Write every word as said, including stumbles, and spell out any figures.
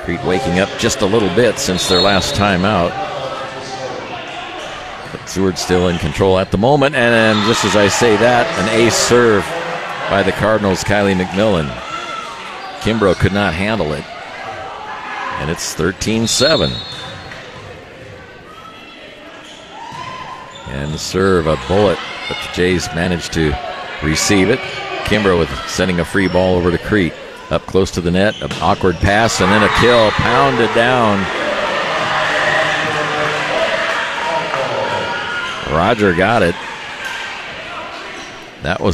Crete waking up just a little bit since their last time out. But Seward's still in control at the moment, and then just as I say that, an ace serve by the Cardinals' Kylie McMillan. Kimbrough could not handle it, and it's thirteen seven. And the serve, a bullet, but the Jays managed to receive it. Kimbrough with sending a free ball over to Crete. Up close to the net, an awkward pass, and then a kill, pounded down. Roger got it. That was